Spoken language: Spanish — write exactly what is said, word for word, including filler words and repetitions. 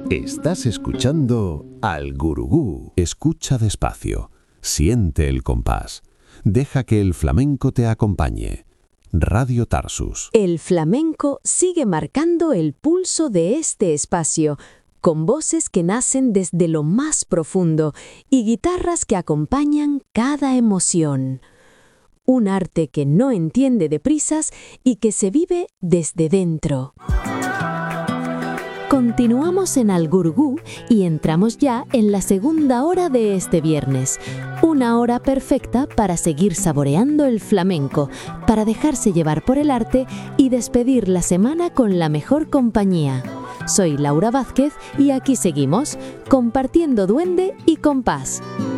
Estás escuchando al Gurugú. Escucha despacio, siente el compás, deja que el flamenco te acompañe. Radio Tarsus. El flamenco sigue marcando el pulso de este espacio, con voces que nacen desde lo más profundo y guitarras que acompañan cada emoción. Un arte que no entiende de prisas y que se vive desde dentro. Continuamos en Al Gurugú y entramos ya en la segunda hora de este viernes. Una hora perfecta para seguir saboreando el flamenco, para dejarse llevar por el arte y despedir la semana con la mejor compañía. Soy Laura Vázquez y aquí seguimos, compartiendo duende y compás.